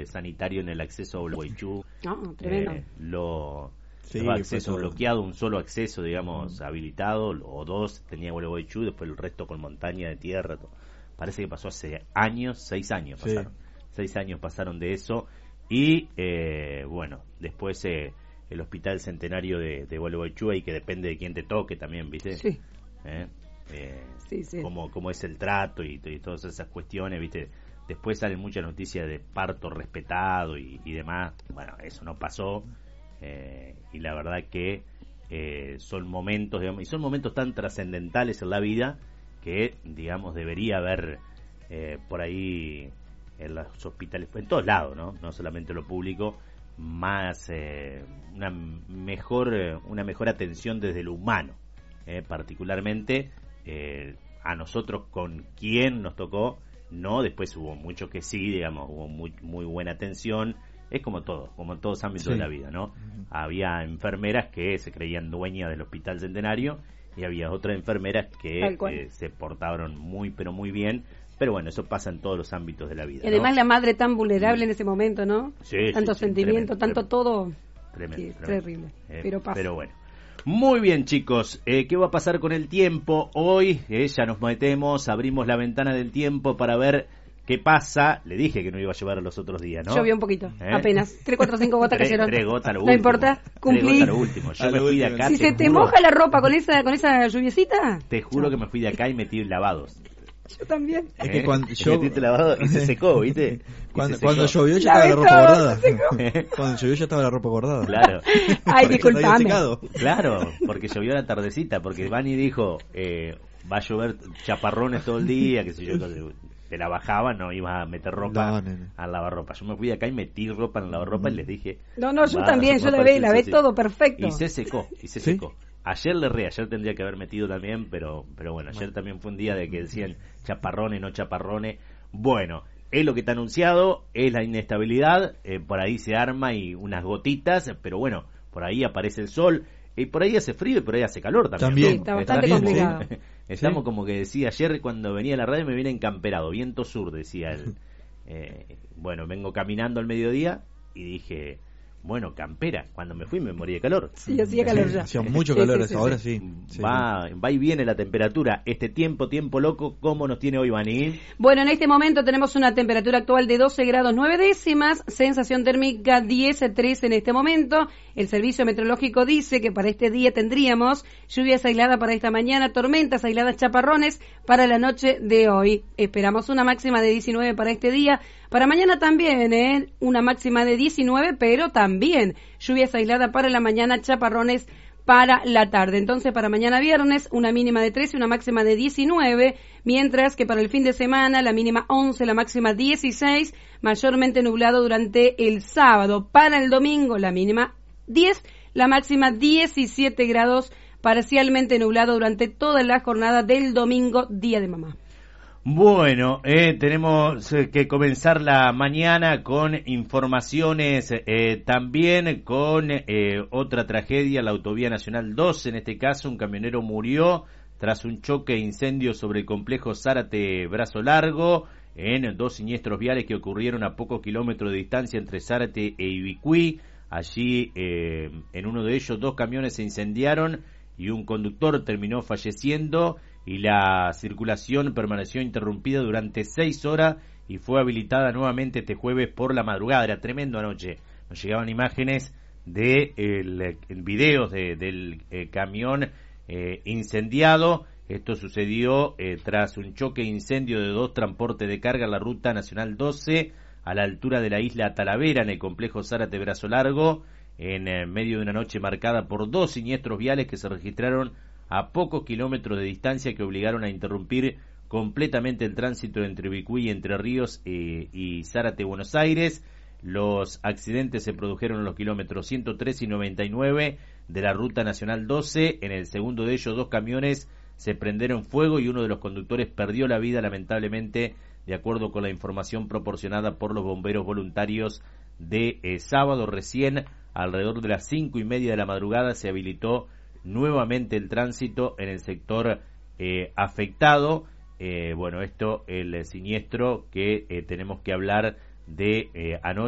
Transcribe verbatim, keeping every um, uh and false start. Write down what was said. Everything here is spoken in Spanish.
sanitario en el acceso a Gualeguaychú. Oh, tremendo. Eh, lo, Sí, los accesos todo. bloqueados, un solo acceso, digamos, Mm. habilitado, o dos tenía Gualeguaychú, después el resto con montaña de tierra. Todo. Parece que pasó hace años, seis años Sí. pasaron. Seis años pasaron de eso. Y, eh, bueno, después eh, el Hospital Centenario de, de Gualeguaychú, ahí que depende de quién te toque también, ¿viste? Sí. ¿Eh? Eh, Sí, sí. Cómo, cómo es el trato y, y todas esas cuestiones, ¿viste? Después salen muchas noticias de parto respetado y, y demás. Bueno, eso no pasó. Eh, y la verdad que eh, son momentos, digamos, y son momentos tan trascendentales en la vida que, digamos, debería haber eh, por ahí en los hospitales, en todos lados, ¿no? No solamente lo público, más eh, una mejor eh, una mejor atención desde lo humano, eh, particularmente eh, a nosotros con quien nos tocó, no, después hubo muchos que sí, digamos, hubo muy muy buena atención. Es como todo, como en todos ámbitos Sí. de la vida, ¿no? Uh-huh. Había enfermeras que se creían dueñas del Hospital Centenario y había otras enfermeras que eh, se portaron muy, pero muy bien. Pero bueno, eso pasa en todos los ámbitos de la vida. Y además, ¿no? la madre tan vulnerable en ese momento, ¿no? Sí, tanto sí, sí, sentimiento, tremendo, tanto tremendo. todo. Tremendo, Sí, tremendo. terrible. Eh, pero pasa. Pero bueno. Muy bien, chicos. Eh, ¿Qué va a pasar con el tiempo? Hoy eh, ya nos metemos, abrimos la ventana del tiempo para ver qué pasa. Le dije que no iba a llevar a los otros días, ¿no? Llovió un poquito, ¿Eh? apenas. Tres, cuatro, cinco gotas tres, cayeron. Tres gotas lo no último. importa, cumplí. Tres gotas lo último. Yo A me lo fui de último. acá. Si te se te juro, moja la ropa con esa con esa lluviecita. Te juro que me fui de acá y metí lavados. Yo también. Es que ¿Eh? cuando Y yo- metiste lavado y se secó, ¿viste? Y Cuando, se secó. cuando llovió ya La estaba la ves ropa todo, bordada. se secó. Cuando llovió ya estaba la ropa bordada. Claro. Ay, Porque ya había disculpame. secado. Claro, porque llovió a la tardecita, porque Vani dijo, eh, va a llover chaparrones todo el día, que sé yo, entonces te la bajaba, no ibas a meter ropa No, nene. al lavarropa. Yo me fui de acá y metí ropa en el lavarropa y les dije... No, no, yo va, también, yo va la a ve, la ve parecer, todo sí. perfecto. Y se secó, y se ¿Sí? secó. Ayer le erré, ayer tendría que haber metido también, pero pero bueno, ayer también fue un día de que decían chaparrones, no chaparrones. Bueno, es lo que está anunciado, es la inestabilidad, eh, por ahí se arma y unas gotitas, pero bueno, por ahí aparece el sol, y por ahí hace frío y por ahí hace calor también. También. Sí, está bastante También, complicado. sí. Estamos Sí. como que decía ayer cuando venía a la radio, me viene encamperado, viento sur, decía él. Eh, bueno, vengo caminando al mediodía y dije, bueno, campera. Cuando me fui me morí de calor. Sí, hacía calor ya. Hacía mucho Sí, calor, sí, sí, ahora sí. sí. Sí, Va, va y viene la temperatura. Este tiempo, tiempo loco, ¿cómo nos tiene hoy, Vani? Bueno, en este momento tenemos una temperatura actual de doce grados nueve décimas, sensación térmica diez a trece en este momento. El servicio meteorológico dice que para este día tendríamos lluvias aisladas para esta mañana, tormentas aisladas, chaparrones para la noche de hoy. Esperamos una máxima de diecinueve para este día. Para mañana también, ¿eh? Una máxima de diecinueve, pero también lluvias aisladas para la mañana, chaparrones para la tarde. Entonces, para mañana viernes, una mínima de trece, una máxima de diecinueve, mientras que para el fin de semana, la mínima once, la máxima dieciséis, mayormente nublado durante el sábado. Para el domingo, la mínima diez, la máxima diecisiete grados, parcialmente nublado durante toda la jornada del domingo, Día de Mamá. Bueno, eh, tenemos eh, que comenzar la mañana con informaciones, eh, también con eh, otra tragedia, la Autovía Nacional dos, en este caso un camionero murió tras un choque e incendio sobre el complejo Zárate Brazo Largo, en dos siniestros viales que ocurrieron a pocos kilómetros de distancia entre Zárate e Ibicuí. Allí, eh, en uno de ellos, dos camiones se incendiaron y un conductor terminó falleciendo, y la circulación permaneció interrumpida durante seis horas y fue habilitada nuevamente este jueves por la madrugada. Era tremendo anoche. Nos llegaban imágenes de el, el videos de, del eh, camión eh, incendiado. Esto sucedió eh, tras un choque e incendio de dos transportes de carga en la ruta nacional doce a la altura de la isla Talavera, en el complejo Zárate Brazo Largo, en eh, medio de una noche marcada por dos siniestros viales que se registraron a pocos kilómetros de distancia, que obligaron a interrumpir completamente el tránsito entre Ibicuí, Entre Ríos eh, y Zárate, Buenos Aires. Los accidentes se produjeron en los kilómetros ciento tres y noventa y nueve de la ruta nacional doce. En el segundo de ellos, dos camiones se prendieron fuego y uno de los conductores perdió la vida, lamentablemente, de acuerdo con la información proporcionada por los bomberos voluntarios de eh, sábado. Recién, alrededor de las cinco y media de la madrugada, se habilitó nuevamente el tránsito en el sector eh, afectado. Eh, bueno, esto, el siniestro que eh, tenemos que hablar de eh, anoche.